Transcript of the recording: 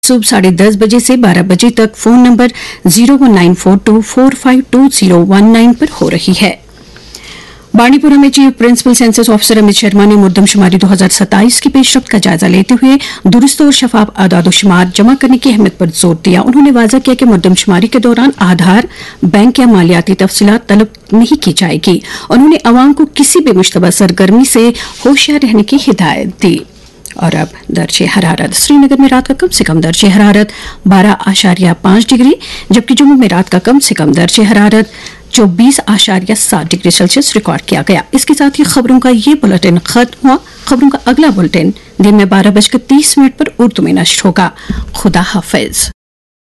सुबह 10:30 बजे से 12 बजे तक फोन नंबर 01942452019 पर हो रही है। बांडीपुरा में chief principal census officer Amit Sharma ने मुर्दमशुमारी 2027 की पेशरफ्त का जायजा लेते हुए दुरुस्त और शफाफ आदादोशुमार जमा करने की अहमियत पर जोर दिया। उन्होंने वाज़ा किया कि मुर्दमशुमारी के दौरान आधार, बैंक या मालियाती तफसीलात तलब नहीं की जाएगी। उन्होंने अवाम को किसी भी मुश्तबा सरगर्मी से होशियार रहने की हिदायत दी। और अब दर्जे हरारत। श्रीनगर में रात का कम से कम दर्जे हरारत 12.5 डिग्री, जबकि जम्मू में रात का कम से कम दर्जे हरारत 24.7 डिग्री सेल्सियस रिकॉर्ड किया गया। इसके साथ ही खबरों का ये बुलेटिन खत्म हुआ। खबरों का अगला बुलेटिन दिन में 12:30 पर उर्दू में नश्र होगा। खुदा हाफिज।